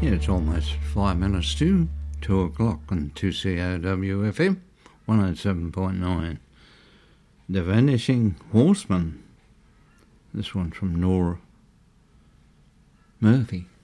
Yeah, it's almost 5 minutes to 2 o'clock on 2COWFM 107.9. The Vanishing Horseman. This one from Nora Murphy.